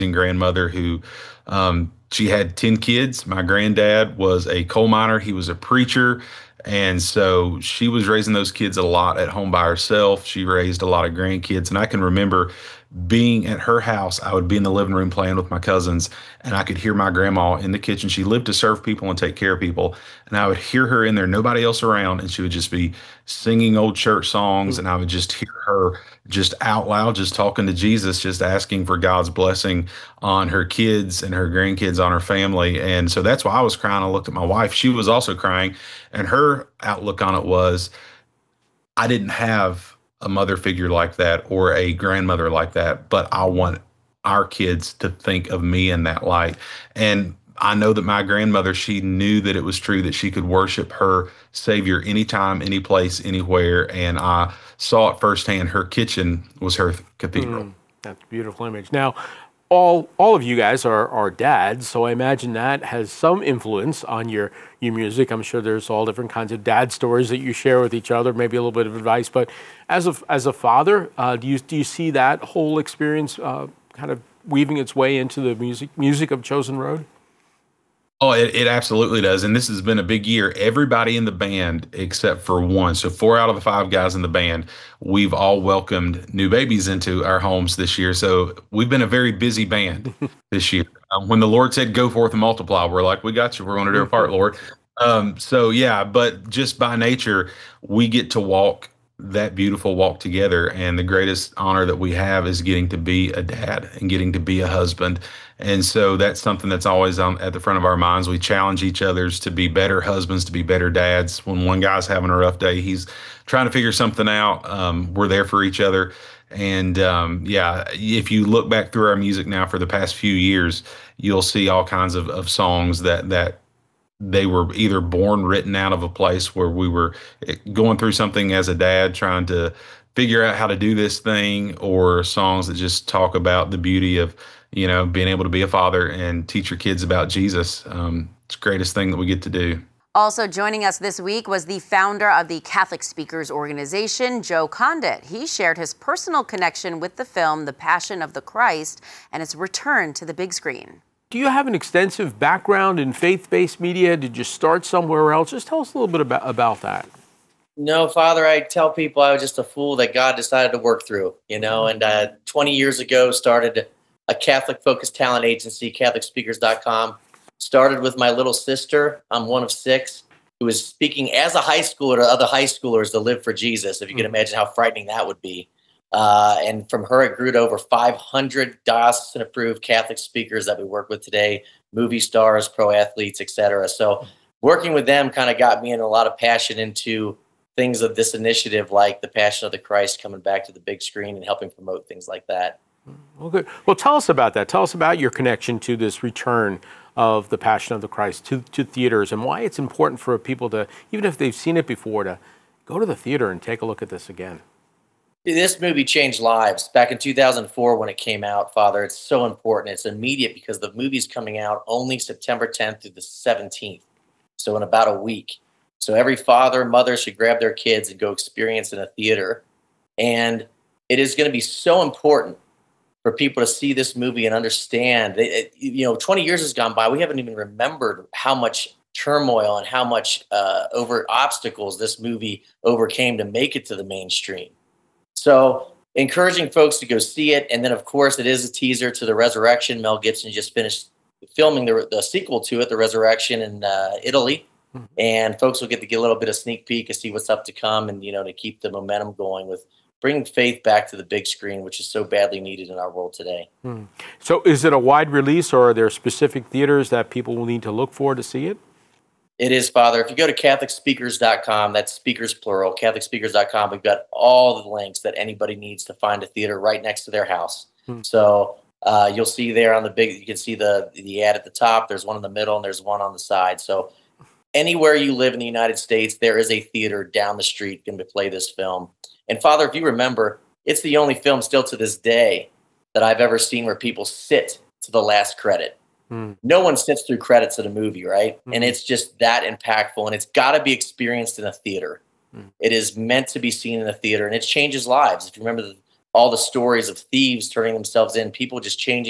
grandmother who she had 10 kids. My granddad was a coal miner, he was a preacher. And so she was raising those kids a lot at home by herself. She raised a lot of grandkids. And I can remember being at her house. I would be in the living room playing with my cousins, and I could hear my grandma in the kitchen. She lived to serve people and take care of people. And I would hear her in there, nobody else around, and she would just be singing old church songs. And I would just hear her just out loud, just talking to Jesus, just asking for God's blessing on her kids and her grandkids, on her family. And so that's why I was crying. I looked at my wife. She was also crying. And her outlook on it was, I didn't have a mother figure like that or a grandmother like that, but I want our kids to think of me in that light. And I know that my grandmother, she knew that it was true that she could worship her Savior anytime, any place, anywhere. And I saw it firsthand. Her kitchen was her cathedral. That's a beautiful image. Now, all of you guys are dads, so I imagine that has some influence on your music. I'm sure there's all different kinds of dad stories that you share with each other, maybe a little bit of advice. But as a father, do you see that whole experience kind of weaving its way into the music of Chosen Road? Oh, it absolutely does. And this has been a big year. Everybody in the band, except for one, so 4 out of the 5 guys in the band, we've all welcomed new babies into our homes this year. So we've been a very busy band this year. When the Lord said, go forth and multiply, we're like, we got you. We're going to do our part, Lord. So yeah, but just by nature, we get to walk that beautiful walk together. And the greatest honor that we have is getting to be a dad and getting to be a husband. And so that's something that's always at the front of our minds. We challenge each other's to be better husbands, to be better dads. When one guy's having a rough day, he's trying to figure something out. We're there for each other. And yeah, if you look back through our music now for the past few years, you'll see all kinds of songs that they were either born written out of a place where we were going through something as a dad, trying to figure out how to do this thing, or songs that just talk about the beauty of, being able to be a father and teach your kids about Jesus. It's the greatest thing that we get to do. Also joining us this week was the founder of the Catholic Speakers Organization, Joe Condit. He shared his personal connection with the film The Passion of the Christ and its return to the big screen. Do you have an extensive background in faith-based media? Did you start somewhere else? Just tell us a little bit about that. No, Father, I tell people I was just a fool that God decided to work through, and 20 years ago started a Catholic-focused talent agency, CatholicSpeakers.com. Started with my little sister. I'm one of 6, who was speaking as a high schooler to other high schoolers to live for Jesus, if you can imagine how frightening that would be. And from her, it grew to over 500 diocesan-approved Catholic speakers that we work with today, movie stars, pro athletes, etc. So working with them kind of got me in a lot of passion into things of this initiative, like the Passion of the Christ coming back to the big screen and helping promote things like that. Well, good. Well, tell us about that. Tell us about your connection to this return of the Passion of the Christ to theaters, and why it's important for people to, even if they've seen it before, to go to the theater and take a look at this again. This movie changed lives. Back in 2004 when it came out, Father, it's so important. It's immediate because the movie's coming out only September 10th through the 17th, so in about a week. So every father, mother should grab their kids and go experience in a theater. And it is going to be so important for people to see this movie and understand. 20 years has gone by. We haven't even remembered how much turmoil and how much over obstacles this movie overcame to make it to the mainstream. So encouraging folks to go see it. And then, of course, it is a teaser to The Resurrection. Mel Gibson just finished filming the sequel to it, The Resurrection, in Italy. And folks will get a little bit of sneak peek and see what's up to come, and, to keep the momentum going with bringing faith back to the big screen, which is so badly needed in our world today. So is it a wide release, or are there specific theaters that people will need to look for to see it? It is, Father. If you go to CatholicSpeakers.com, that's speakers plural, CatholicSpeakers.com, we've got all the links that anybody needs to find a theater right next to their house. So you'll see there on you can see the ad at the top. There's one in the middle and there's one on the side. So anywhere you live in the United States, there is a theater down the street going to play this film. And Father, if you remember, it's the only film still to this day that I've ever seen where people sit to the last credit. No one sits through credits at a movie, right? And it's just that impactful, and it's got to be experienced in a theater. It is meant to be seen in a theater, and it changes lives. If you remember all the stories of thieves turning themselves in, people just changing